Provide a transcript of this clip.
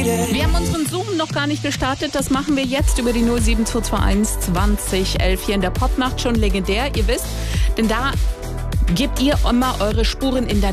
Wir haben unseren Zoom noch gar nicht gestartet. Das machen wir jetzt über die 07221 2011 hier in der Popnacht. Schon legendär, ihr wisst. Denn da gebt ihr immer eure Spuren in der